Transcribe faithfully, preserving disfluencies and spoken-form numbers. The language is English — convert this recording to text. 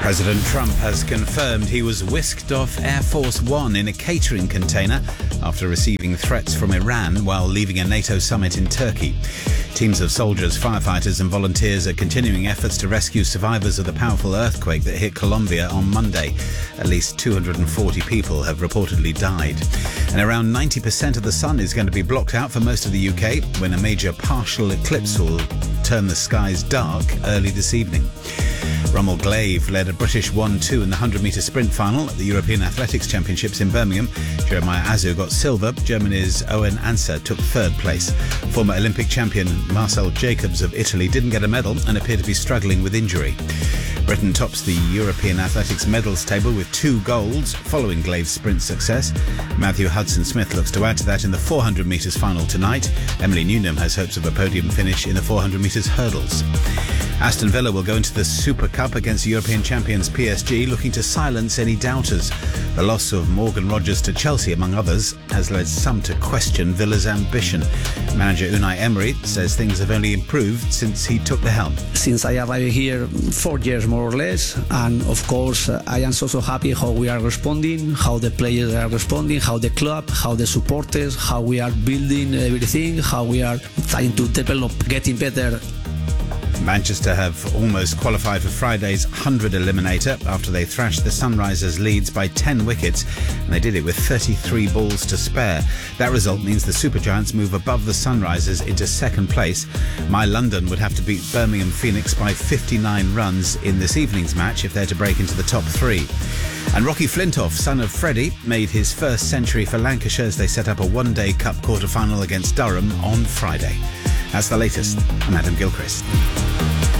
President Trump has confirmed he was whisked off Air Force One in a catering container after receiving threats from Iran while leaving a NATO summit in Turkey. Teams of soldiers, firefighters and volunteers are continuing efforts to rescue survivors of the powerful earthquake that hit Colombia on Monday. At least two hundred forty people have reportedly died. And around ninety percent of the sun is going to be blocked out for most of the U K when a major partial eclipse will turn the skies dark early this evening. Rommel Glaive led a British one two in the one hundred metre sprint final at the European Athletics Championships in Birmingham. Jeremiah Azu got silver. Germany's Owen Anser took third place. Former Olympic champion Marcel Jacobs of Italy didn't get a medal and appeared to be struggling with injury. Britain tops the European Athletics medals table with two golds following Glaive's sprint success. Matthew Hudson-Smith looks to add to that in the four hundred metres final tonight. Emily Newnham has hopes of a podium finish in the four hundred metres hurdles. Aston Villa will go into the Super Cup against European champions P S G, looking to silence any doubters. The loss of Morgan Rogers to Chelsea, among others, has led some to question Villa's ambition. Manager Unai Emery says things have only improved since he took the helm. Since I arrived here, four years more or less, and of course I am so so happy how we are responding, how the players are responding, how the club, how the supporters, how we are building everything, how we are trying to develop, getting better. Manchester have almost qualified for Friday's one hundred eliminator after they thrashed the Sunrisers Leeds by ten wickets, and they did it with thirty-three balls to spare. That result means the Supergiants move above the Sunrisers into second place. My London would have to beat Birmingham Phoenix by fifty-nine runs in this evening's match if they're to break into the top three. And Rocky Flintoff, son of Freddie, made his first century for Lancashire as they set up a one-day cup quarter-final against Durham on Friday. That's the latest. I'm Adam Gilchrist.